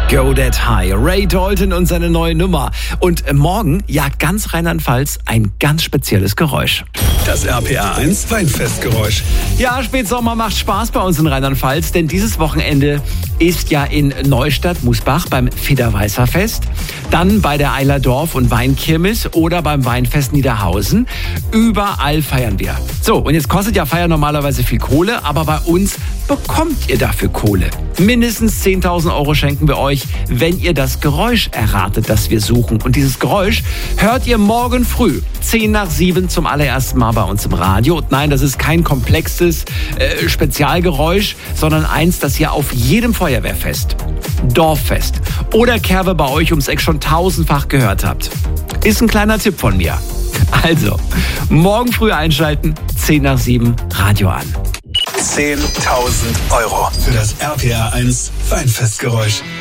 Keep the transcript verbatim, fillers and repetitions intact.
Go That High, Ray Dalton und seine neue Nummer. Und morgen jagt ganz Rheinland-Pfalz ein ganz spezielles Geräusch. Das R P R eins Weinfestgeräusch. Ja, Spätsommer macht Spaß bei uns in Rheinland-Pfalz, denn dieses Wochenende ist ja in Neustadt-Musbach beim Federweißer Fest, dann bei der Eilerdorf- und Weinkirmes oder beim Weinfest Niederhausen. Überall feiern wir. So, und jetzt kostet ja Feiern normalerweise viel Kohle, aber bei uns bekommt ihr dafür Kohle. Mindestens zehntausend Euro schenken wir euch, wenn ihr das Geräusch erratet, das wir suchen. Und dieses Geräusch hört ihr morgen früh, zehn nach sieben, zum allerersten Mal bei uns im Radio. Und nein, das ist kein komplexes äh, Spezialgeräusch, sondern eins, das ihr auf jedem Feuerwehrfest, Dorffest oder Kerbe bei euch ums Eck schon tausendfach gehört habt. Ist ein kleiner Tipp von mir. Also, morgen früh einschalten, zehn nach sieben, Radio an. zehntausend Euro für das R P R eins Weinfestgeräusch.